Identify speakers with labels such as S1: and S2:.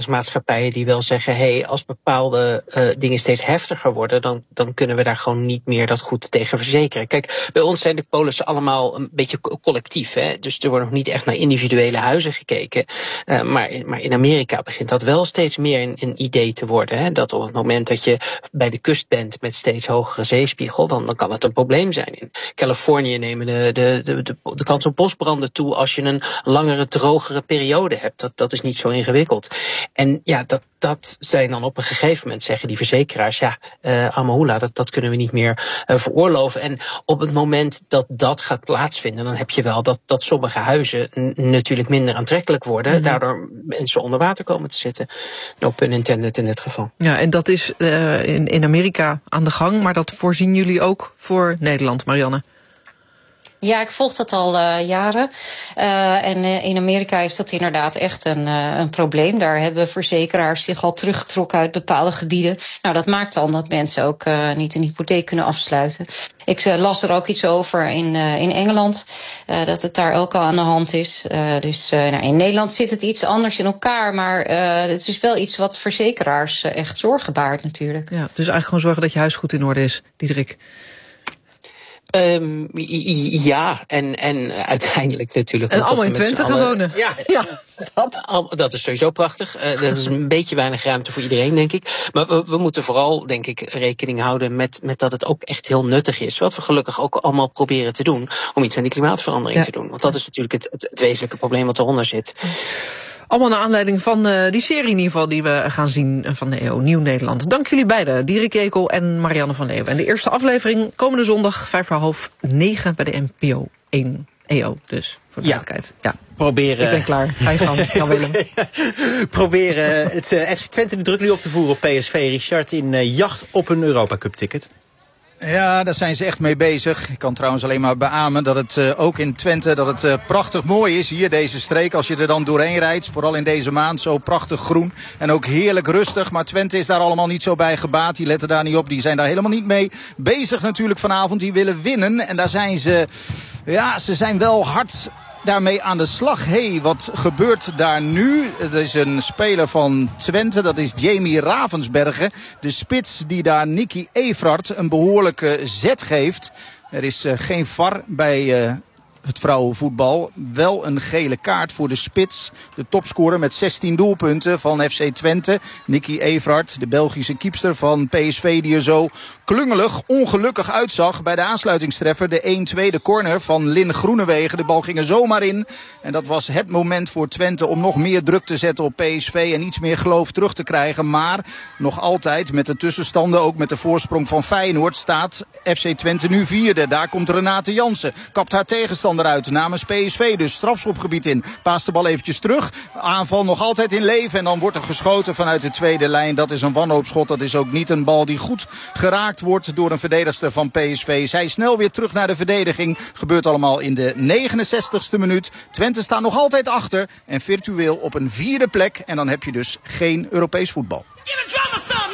S1: verzekeringsmaatschappijen die wel zeggen, hey, als bepaalde dingen steeds heftiger worden, dan kunnen we daar gewoon niet meer dat goed tegen verzekeren. Kijk, bij ons zijn de polissen allemaal een beetje collectief, hè? Dus er wordt nog niet echt naar individuele huizen gekeken. Maar in Amerika begint dat wel steeds meer een idee te worden. Hè? Dat op het moment dat je bij de kust bent met steeds hogere zeespiegel, dan kan het een probleem zijn. In Californië nemen de kans op bosbranden toe als je een langere, drogere periode hebt. Dat is niet zo ingewikkeld. En ja, dat zijn dan op een gegeven moment, zeggen die verzekeraars, Amahula, dat kunnen we niet meer veroorloven. En op het moment dat gaat plaatsvinden, dan heb je wel dat sommige huizen natuurlijk minder aantrekkelijk worden. Mm-hmm. Daardoor mensen onder water komen te zitten. No pun intended in dit geval.
S2: Ja, en dat is in Amerika aan de gang, maar dat voorzien jullie ook voor Nederland, Marianne?
S3: Ja, ik volg dat al jaren. En in Amerika is dat inderdaad echt een probleem. Daar hebben verzekeraars zich al teruggetrokken uit bepaalde gebieden. Nou, dat maakt dan dat mensen ook niet een hypotheek kunnen afsluiten. Ik las er ook iets over in Engeland, dat het daar ook al aan de hand is. Dus in Nederland zit het iets anders in elkaar, maar het is wel iets wat verzekeraars echt zorgen baart natuurlijk.
S2: Ja, dus eigenlijk gewoon zorgen dat je huis goed in orde is, Diederik.
S1: Ja, en uiteindelijk natuurlijk.
S2: En allemaal in Twente gaan wonen.
S1: Ja. Dat is sowieso prachtig. Dat is een beetje weinig ruimte voor iedereen, denk ik. Maar we moeten vooral, denk ik, rekening houden met dat het ook echt heel nuttig is. Wat we gelukkig ook allemaal proberen te doen om iets aan die klimaatverandering te doen. Want dat is natuurlijk het wezenlijke probleem wat eronder zit.
S2: Allemaal naar aanleiding van die serie in ieder geval die we gaan zien van de EO Nieuw Nederland. Dank jullie beiden, Diederik Jekel en Marianne van Leeuwen. En de eerste aflevering komende zondag 8:05 bij de NPO 1 EO. Dus voor de duidelijkheid. Ja.
S4: Proberen.
S2: Ik ben klaar. Ga je gang, Jan-Willem.
S4: Proberen het FC Twente de druk nu op te voeren op PSV, Richard, in jacht op een Europa Cup ticket.
S5: Ja, daar zijn ze echt mee bezig. Ik kan trouwens alleen maar beamen dat het ook in Twente dat het prachtig mooi is. Hier deze streek, als je er dan doorheen rijdt. Vooral in deze maand, zo prachtig groen. En ook heerlijk rustig. Maar Twente is daar allemaal niet zo bij gebaat. Die letten daar niet op. Die zijn daar helemaal niet mee bezig natuurlijk vanavond. Die willen winnen. En daar zijn ze... Ja, ze zijn wel hard daarmee aan de slag. Hey, wat gebeurt daar nu? Het is een speler van Twente, dat is Jamie Ravensbergen. De spits die daar Nicky Everard een behoorlijke zet geeft. Er is geen VAR bij het vrouwenvoetbal. Wel een gele kaart voor de spits. De topscorer met 16 doelpunten van FC Twente. Nicky Everard, de Belgische keepster van PSV, die er zo klungelig, ongelukkig uitzag bij de aansluitingstreffer. De 1-2, de corner van Lin Groenewegen. De bal ging er zomaar in. En dat was het moment voor Twente om nog meer druk te zetten op PSV en iets meer geloof terug te krijgen. Maar nog altijd met de tussenstanden, ook met de voorsprong van Feyenoord, staat FC Twente nu vierde. Daar komt Renate Jansen. Kapt haar tegenstander uit namens PSV. Dus strafschopgebied in. Paast de bal eventjes terug. Aanval nog altijd in leven. En dan wordt er geschoten vanuit de tweede lijn. Dat is een wanhoopschot. Dat is ook niet een bal die goed geraakt wordt door een verdedigster van PSV. Zij snel weer terug naar de verdediging. Gebeurt allemaal in de 69ste minuut. Twente staat nog altijd achter. En virtueel op een vierde plek. En dan heb je dus geen Europees voetbal.